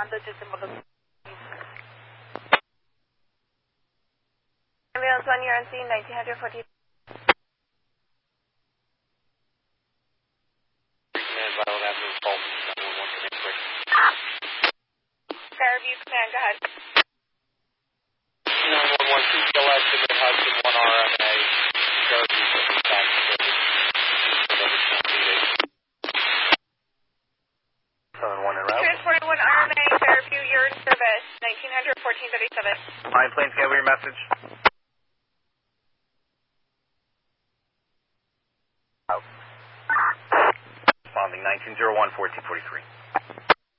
responded to symbol. Ambulance 1, you're on scene, 1914. Fairview Command, go ahead. 911, 2 PLS, Submit Hudson, 1 RMA, Fairview, back to 7-1 en route. Transport 1 RMA, Fairview, you're in service, 1900, 1437. Fine, planes, can I leave your message? Out. Responding 1901, 1443.